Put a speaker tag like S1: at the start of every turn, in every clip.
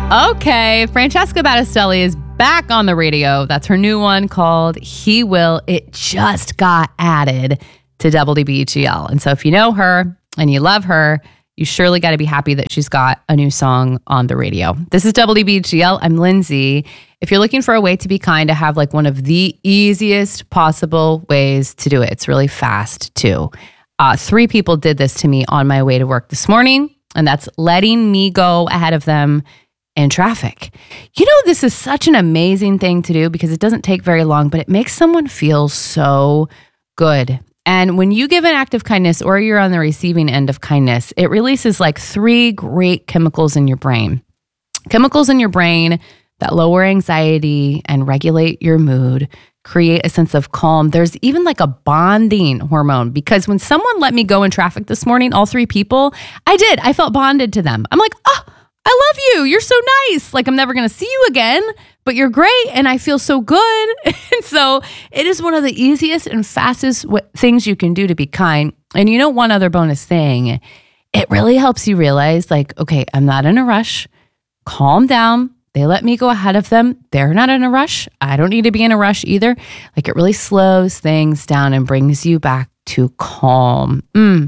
S1: Okay, Francesca Battistelli is back on the radio. That's her new one called He Will. It just got added to WBGL. And so if you know her and you love her, you surely got to be happy that she's got a new song on the radio. This is WBGL. I'm Lindsay. If you're looking for a way to be kind, I have like one of the easiest possible ways to do it. It's really fast too. 3 people did this to me on my way to work this morning, and that's letting me go ahead of them in traffic. You know, this is such an amazing thing to do because it doesn't take very long, but it makes someone feel so good. And when you give an act of kindness or you're on the receiving end of kindness, it releases like 3 great chemicals in your brain. Chemicals in your brain that lower anxiety and regulate your mood, create a sense of calm. There's even like a bonding hormone because when someone let me go in traffic this morning, all 3 people, I felt bonded to them. I'm like, oh, I love you. You're so nice. Like I'm never going to see you again, but you're great. And I feel so good. And so it is one of the easiest and fastest things you can do to be kind. And you know, one other bonus thing, it really helps you realize like, okay, I'm not in a rush. Calm down. They let me go ahead of them. They're not in a rush. I don't need to be in a rush either. Like it really slows things down and brings you back to calm.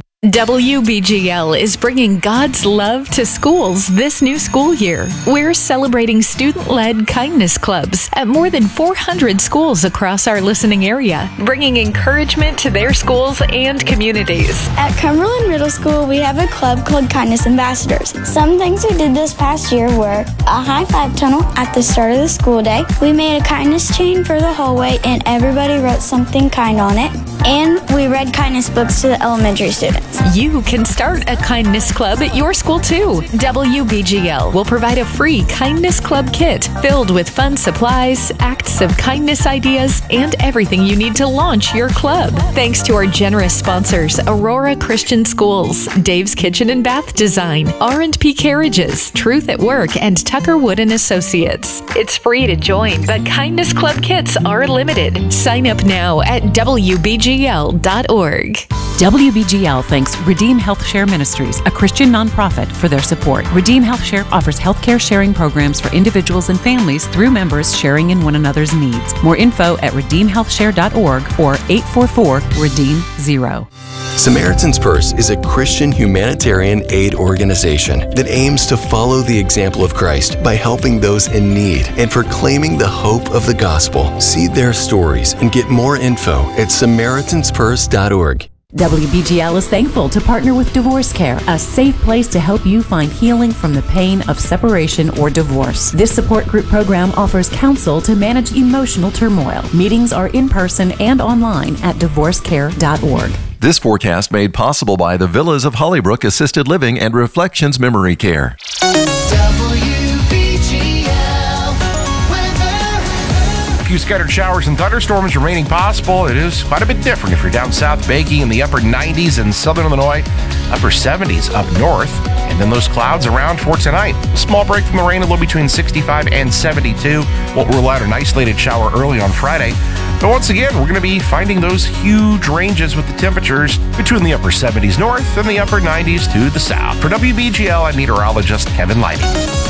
S2: WBGL is bringing God's love to schools this new school year. We're celebrating student-led kindness clubs at more than 400 schools across our listening area, bringing encouragement to their schools and communities.
S3: At Cumberland Middle School, we have a club called Kindness Ambassadors. Some things we did this past year were a high five tunnel at the start of the school day. We made a kindness chain for the hallway and everybody wrote something kind on it. And we read kindness books to the elementary students.
S2: You can start a kindness club at your school too. WBGL will provide a free kindness club kit filled with fun supplies, acts of kindness ideas, and everything you need to launch your club. Thanks to our generous sponsors, Aurora Christian Schools, Dave's Kitchen and Bath Design, R&P Carriages, Truth at Work, and Tucker Wood and Associates. It's free to join, but kindness club kits are limited. Sign up now at WBGL.org.
S4: WBGL thanks Redeem Health Share Ministries, a Christian nonprofit, for their support. Redeem Health Share offers healthcare sharing programs for individuals and families through members sharing in one another's needs. More info at redeemhealthshare.org or 844-REDEEM-0.
S5: Samaritan's Purse is a Christian humanitarian aid organization that aims to follow the example of Christ by helping those in need and proclaiming the hope of the gospel. See their stories and get more info at samaritanspurse.org.
S4: WBGL is thankful to partner with Divorce Care, a safe place to help you find healing from the pain of separation or divorce. This support group program offers counsel to manage emotional turmoil. Meetings are in person and online at divorcecare.org.
S6: This forecast made possible by the Villas of Hollybrook Assisted Living and Reflections Memory Care.
S7: Few scattered showers and thunderstorms remaining possible. It is quite a bit different if you're down south, baking in the upper 90s in southern Illinois, upper 70s up north, and then those clouds around for tonight. A small break from the rain, a little between 65 and 72. Won't rule out an isolated shower early on Friday. But once again, we're going to be finding those huge ranges with the temperatures between the upper 70s north and the upper 90s to the south. For WBGL, I'm meteorologist Kevin Lighty.